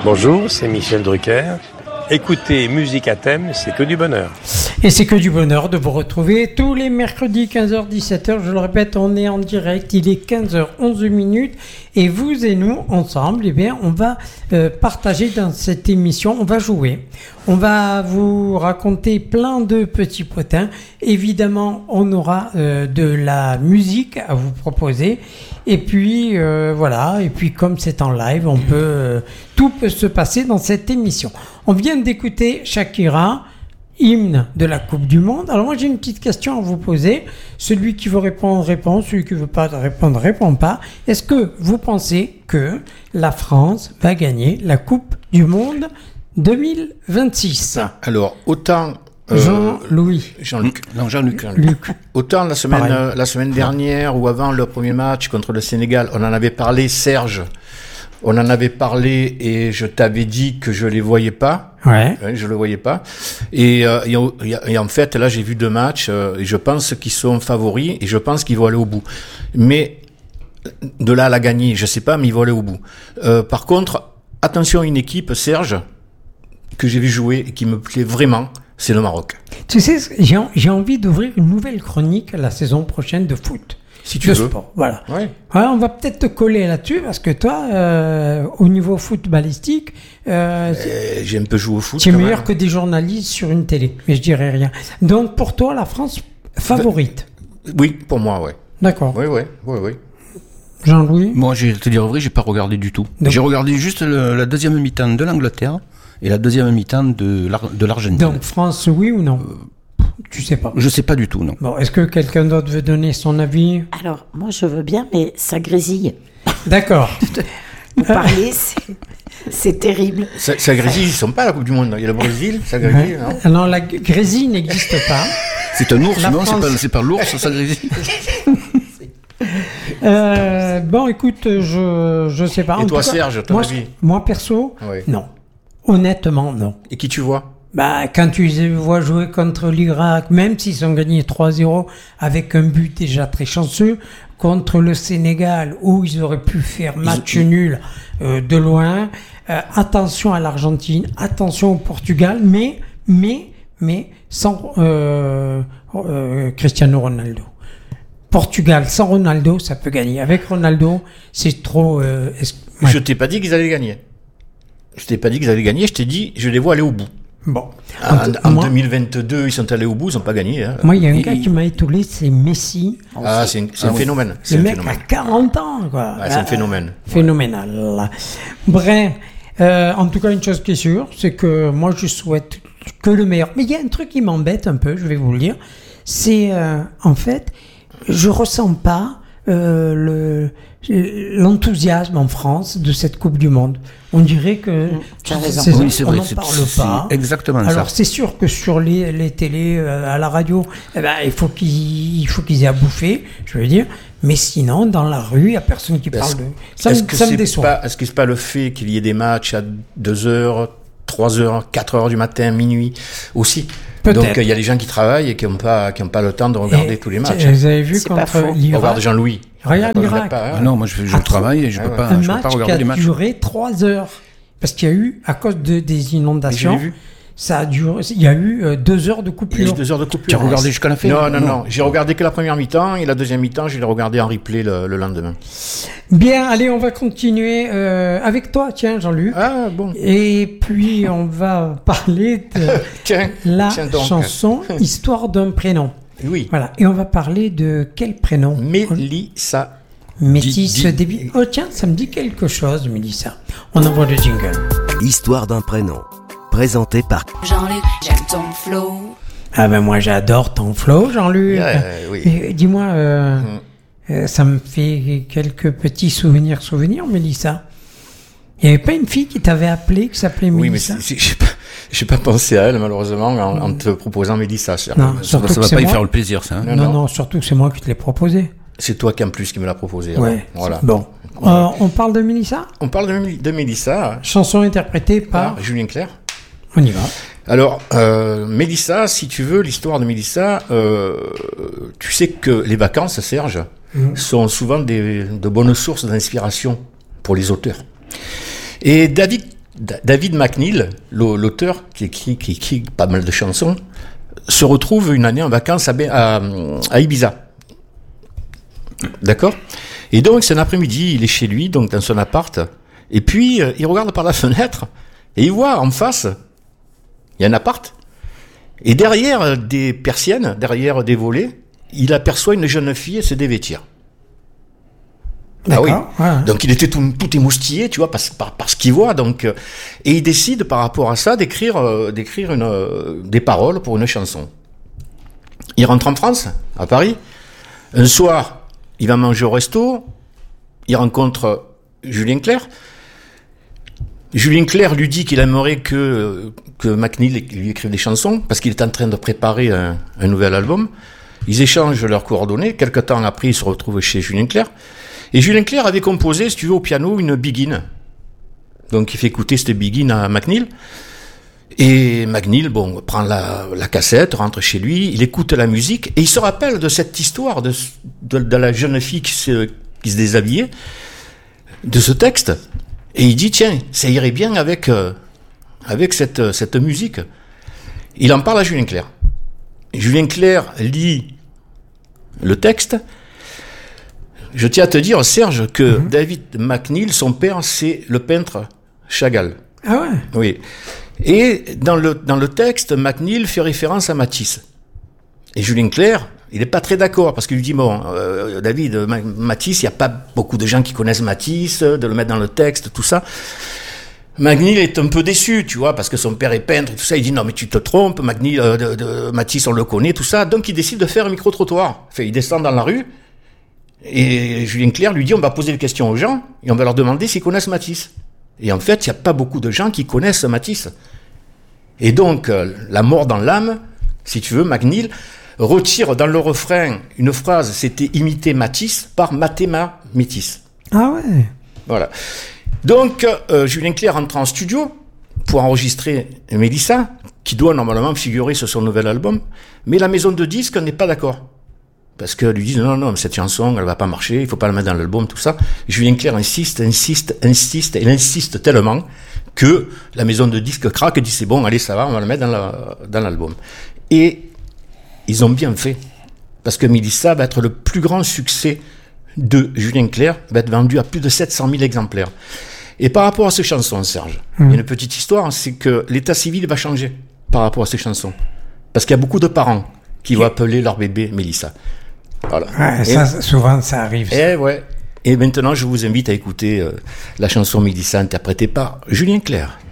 Bonjour, c'est Michel Drucker. Écoutez Musique à thème, c'est que du bonheur. Et c'est que du bonheur de vous retrouver tous les mercredis 15h-17h. Je le répète, on est en direct, il est 15h11 et vous et nous, ensemble, eh bien, on va partager dans cette émission, on va jouer. On va vous raconter plein de petits potins. Évidemment, on aura de la musique à vous proposer. Et puis, voilà. Et puis, comme c'est en live, tout peut se passer dans cette émission. On vient d'écouter Shakira, hymne de la Coupe du Monde. Alors moi j'ai une petite question à vous poser. Celui qui veut répondre, répond. Celui qui ne veut pas répondre, répond pas. Est-ce que vous pensez que la France va gagner la Coupe du Monde 2026 ? Alors, autant... Jean-Luc. Autant la semaine dernière ou avant le premier match contre le Sénégal, on en avait parlé, Serge. On en avait parlé et je t'avais dit que je les voyais pas. Ouais. Je le voyais pas. Et en fait, là, j'ai vu 2 matchs et je pense qu'ils sont favoris et je pense qu'ils vont aller au bout. Mais de là à la gagner, je sais pas, mais ils vont aller au bout. Par contre, attention à une équipe, Serge, que j'ai vu jouer et qui me plaît vraiment, c'est le Maroc. Tu sais, j'ai envie d'ouvrir une nouvelle chronique la saison prochaine de foot. Si tu veux. Sport, voilà. Ouais. Ouais, on va peut-être te coller là-dessus parce que toi, au niveau footballistique, j'ai un peu joué au foot. Tu es meilleur que des journalistes sur une télé, mais je dirais rien. Donc pour toi, la France favorite. Oui, pour moi, ouais. D'accord. Oui. Jean-Louis. Moi, je vais te dire vrai, j'ai pas regardé du tout. Donc, j'ai regardé juste la deuxième mi-temps de l'Angleterre et la deuxième mi-temps de l'Argentine. Donc France, oui ou non? Tu sais pas. Je sais pas du tout, non. Bon, est-ce que quelqu'un d'autre veut donner son avis? Alors, moi, je veux bien, mais ça grésille. D'accord. Vous parlez, c'est terrible. Ça grésille, ils sont pas à la Coupe du Monde. Il y a le Brésil, ça grésille, non? Non, la grésille n'existe pas. C'est un ours, La non? France... C'est pas l'ours, ça grésille. Bon, écoute, je sais pas. Et toi, Serge, ton avis? Moi, perso, oui. Non. Honnêtement, non. Et qui tu vois? Bah, quand tu les vois jouer contre l'Irak, même s'ils ont gagné 3-0 avec un but déjà très chanceux, contre le Sénégal, où ils auraient pu faire match nul de loin, attention à l'Argentine, attention au Portugal, mais sans Cristiano Ronaldo. Portugal sans Ronaldo, ça peut gagner. Avec Ronaldo, c'est trop... Je t'ai pas dit qu'ils allaient gagner. Je t'ai dit, je les vois aller au bout. Bon. En 2022, ils sont allés au bout, ils n'ont pas gagné. Hein. Moi, il y a un gars qui m'a étonné, c'est Messi. C'est un phénomène. Le mec a 40 ans, quoi. C'est un phénomène. Phénoménal. Bref, en tout cas, une chose qui est sûre, c'est que moi, je souhaite que le meilleur. Mais il y a un truc qui m'embête un peu, je vais vous le dire. C'est, en fait, je ressens pas l'enthousiasme en France de cette Coupe du Monde. On dirait que oui, c'est vrai, on n'en parle pas. Exactement. Alors ça. c'est sûr que sur les télés, à la radio, il faut qu'ils aient à bouffer, je veux dire. Mais sinon, dans la rue, il n'y a personne qui parle de. Ça me déçoit. Est-ce que c'est pas le fait qu'il y ait des matchs à 2h, 3h, 4h du matin, minuit aussi? Peut-être. Donc il y a des gens qui travaillent et qui n'ont pas le temps de regarder tous les matchs. Vous avez vu contre l'Irak? Regarde Jean-Louis. Regarde l'Irak. Non, moi je travaille et je peux pas regarder les matchs. Un match qui a duré 3 heures. Parce qu'il y a eu, à cause des inondations, ça a duré, il y a eu 2 heures de coupure. 2 heures de coupure. Tu as regardé jusqu'à la fin? Non. J'ai regardé que la première mi-temps et la deuxième mi-temps, je l'ai regardé en replay le lendemain. Bien, allez, on va continuer avec toi, tiens, Jean-Luc. Ah, bon. Et puis, on va parler de la chanson Histoire d'un prénom. Oui. Voilà. Et on va parler de quel prénom? Mélissa. Métis début. Oh, tiens, ça me dit quelque chose, Mélissa. On envoie le jingle. Histoire d'un prénom. Présenté par Jean-Luc, j'aime ton flow. Ah ben moi j'adore ton flow, Jean-Luc. Oui. Et dis-moi, ça me fait quelques petits souvenirs, Mélissa. Il n'y avait pas une fille qui t'avait appelé, qui s'appelait Mélissa? Oui, mais j'ai pas pensé à elle, malheureusement, en te proposant Mélissa. Non, ça va pas y faire le plaisir, ça. Hein. Non, surtout que c'est moi qui te l'ai proposé. C'est toi qui en plus qui me l'a proposé. Ouais. Voilà. Bon. On parle de Mélissa? On parle de Mélissa. Chanson interprétée par Julien Clerc. On y va. Alors, Mélissa, si tu veux, l'histoire de Mélissa, tu sais que les vacances, Serge, sont souvent de bonnes sources d'inspiration pour les auteurs. Et David David McNeil, l'auteur qui écrit pas mal de chansons, se retrouve une année en vacances à Ibiza. D'accord ? Et donc, c'est un après-midi, il est chez lui, donc dans son appart, et puis il regarde par la fenêtre, et il voit en face, il y a un appart, et derrière des persiennes, derrière des volets, il aperçoit une jeune fille se dévêtir. Ah oui. Ouais. Donc il était tout émoustillé, tu vois, par ce qu'il voit. Donc, et il décide par rapport à ça d'écrire des paroles pour une chanson. Il rentre en France, à Paris. Un soir, il va manger au resto. Il rencontre Julien Clerc. Julien Clerc lui dit qu'il aimerait que McNeil lui écrive des chansons parce qu'il est en train de préparer un nouvel album. Ils échangent leurs coordonnées. Quelque temps après, ils se retrouvent chez Julien Clerc. Et Julien Clerc avait composé, si tu veux, au piano, une Begin. Donc, il fait écouter cette Begin à McNeil. Et McNeil, prend la cassette, rentre chez lui, il écoute la musique, et il se rappelle de cette histoire de la jeune fille qui se déshabillait, de ce texte. Et il dit, tiens, ça irait bien avec cette musique. Il en parle à Julien Clerc. Julien Clerc lit le texte. Je tiens à te dire, Serge, que David McNeil, son père, c'est le peintre Chagall. Ah ouais? Oui. Et dans le texte, McNeil fait référence à Matisse. Et Julien Clerc, il n'est pas très d'accord, parce qu'il lui dit, David, Matisse, il n'y a pas beaucoup de gens qui connaissent Matisse, de le mettre dans le texte, tout ça. McNeil est un peu déçu, tu vois, parce que son père est peintre et tout ça. Il dit, non, mais tu te trompes, Matisse, on le connaît, tout ça. Donc, il décide de faire un micro-trottoir. Il descend dans la rue, et Julien Clerc lui dit, on va poser des questions aux gens, et on va leur demander s'ils connaissent Matisse. Et en fait, il n'y a pas beaucoup de gens qui connaissent Matisse. Et donc, la mort dans l'âme, si tu veux, McNeil retire dans le refrain une phrase, c'était imiter Matisse par Mathéma Métis. Ah ouais. Voilà. Donc, Julien Clerc entre en studio pour enregistrer Mélissa, qui doit normalement figurer sur son nouvel album, mais la maison de disques n'est pas d'accord. Parce que lui disent, non, cette chanson, elle va pas marcher, il faut pas la mettre dans l'album, tout ça. Julien Clerc insiste, et il insiste tellement que la maison de disques craque et dit, c'est bon, allez, ça va, on va la mettre dans l'album. Et ils ont bien fait. Parce que Mélissa va être le plus grand succès de Julien Clerc, va être vendu à plus de 700 000 exemplaires. Et par rapport à ces chansons, Serge, il y a une petite histoire, c'est que l'état civil va changer par rapport à ces chansons. Parce qu'il y a beaucoup de parents qui vont appeler leur bébé Mélissa. Voilà. Ouais, souvent, ça arrive. Ça. Et maintenant, je vous invite à écouter la chanson Mélissa interprétée par Julien Clerc.